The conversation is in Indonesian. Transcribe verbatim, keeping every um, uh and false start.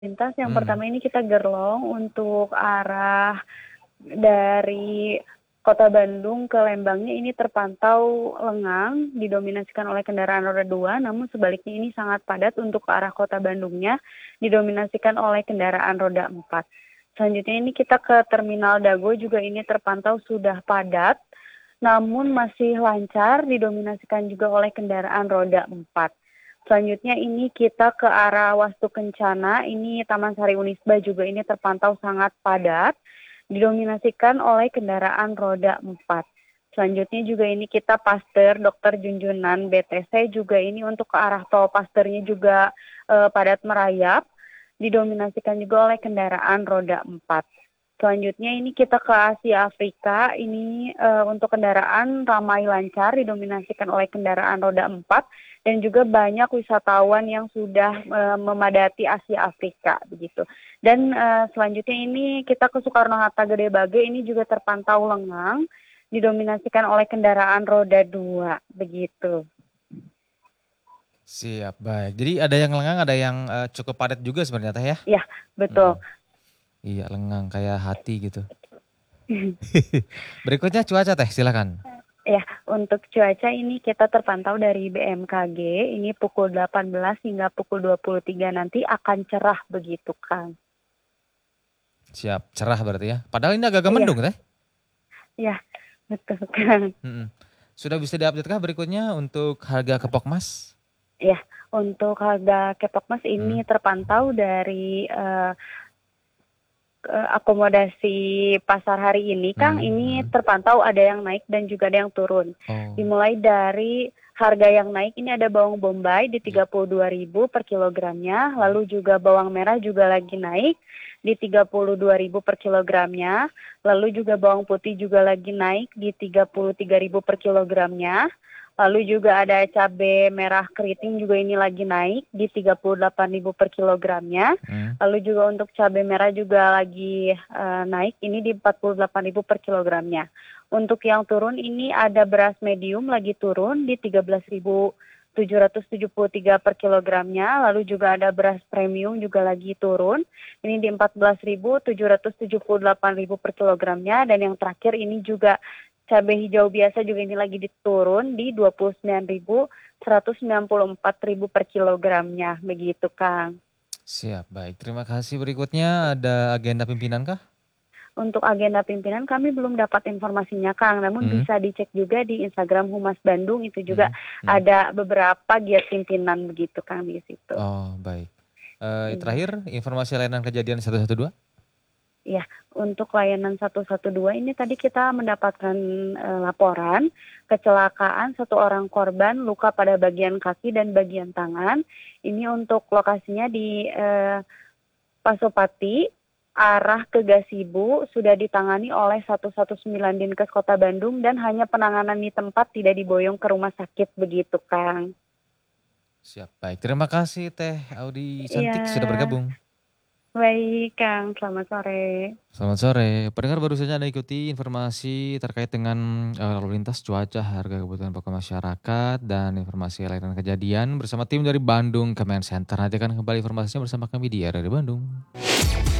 Lintas yang Mhm. pertama ini kita Gerlong untuk arah dari Kota Bandung ke Lembangnya ini terpantau lengang, didominasikan oleh kendaraan roda dua, namun sebaliknya ini sangat padat untuk ke arah Kota Bandungnya, didominasikan oleh kendaraan roda empat. Selanjutnya ini kita ke Terminal Dago juga ini terpantau sudah padat, namun masih lancar, didominasikan juga oleh kendaraan roda empat. Selanjutnya ini kita ke arah Wastu Kencana, ini Taman Sari Unisba juga ini terpantau sangat padat, didominasikan oleh kendaraan roda empat. Selanjutnya juga ini kita Paster Dokter Junjunan B T C juga ini untuk ke arah tol Pasternya juga eh, padat merayap, didominasikan juga oleh kendaraan roda empat. Selanjutnya ini kita ke Asia Afrika, ini eh, untuk kendaraan ramai lancar, didominasikan oleh kendaraan roda empat, dan juga banyak wisatawan yang sudah eh, memadati Asia Afrika begitu. Dan eh, selanjutnya ini kita ke Soekarno-Hatta Gede Bage, ini juga terpantau lengang, didominasikan oleh kendaraan roda dua begitu. Siap, baik. Jadi ada yang lengang, ada yang eh, cukup padat juga sebenarnya Teh ya? Ya, betul. Mhm. Iya, lengang kayak hati gitu. Berikutnya cuaca Teh, silakan. Ya, untuk cuaca ini kita terpantau dari B M K G, ini pukul delapan belas hingga pukul dua puluh tiga nanti akan cerah begitu, Kang. Siap, cerah berarti ya. Padahal ini agak-agak Iya, mendung Teh. iya, betul, Kang. Mhm. Sudah bisa diupdate kah berikutnya untuk harga kepok emas? Ya, untuk harga kepok mas Hmm. ini terpantau dari eh, eh, akomodasi pasar hari ini, Kang, Hmm. ini Hmm. terpantau ada yang naik dan juga ada yang turun. Oh, Dimulai dari harga yang naik ini ada bawang bombay di iya. tiga puluh dua ribu per kilogramnya, lalu juga bawang merah juga lagi naik di tiga puluh dua ribu per kilogramnya, lalu juga bawang putih juga lagi naik di tiga puluh tiga ribu per kilogramnya. Lalu juga ada cabai merah keriting juga ini lagi naik di tiga puluh delapan ribu per kilogramnya. Hmm. Lalu juga untuk cabai merah juga lagi uh, naik ini di empat puluh delapan ribu per kilogramnya. Untuk yang turun ini ada beras medium lagi turun di tiga belas ribu tujuh ratus tujuh puluh tiga per kilogramnya. Lalu juga ada beras premium juga lagi turun. Ini di empat belas ribu tujuh ratus tujuh puluh delapan ribu per kilogramnya. Dan yang terakhir ini juga cabai hijau biasa juga ini lagi diturun di dua puluh sembilan ribu seratus sembilan puluh empat ribu per kilogramnya. Begitu, Kang. Siap, baik. Terima kasih. Berikutnya ada agenda pimpinan kah? Untuk agenda pimpinan kami belum dapat informasinya, Kang. Namun Hmm. bisa dicek juga di Instagram Humas Bandung, itu juga Hmm. Hmm. ada beberapa giat pimpinan begitu, Kang, di situ. Oh, baik. Eh, Iya. terakhir, informasi layanan kejadian satu satu dua. Ya, untuk layanan satu satu dua ini tadi kita mendapatkan eh, laporan kecelakaan satu orang korban luka pada bagian kaki dan bagian tangan. Ini untuk lokasinya di eh, Pasopati, arah ke Gasibu sudah ditangani oleh seratus sembilan belas Dinkes Kota Bandung dan hanya penanganan di tempat, tidak diboyong ke rumah sakit begitu, Kang. Siap, baik. Terima kasih Teh Audi Iya, Cantik sudah bergabung. baik, Kang. Selamat sore. Selamat sore. Pendengar baru saja Anda ikuti informasi terkait dengan eh, lalu lintas cuaca, harga kebutuhan pokok masyarakat, dan informasi layanan kejadian bersama tim dari Bandung Command Center. Nanti akan kembali informasinya bersama kami di R R Bandung.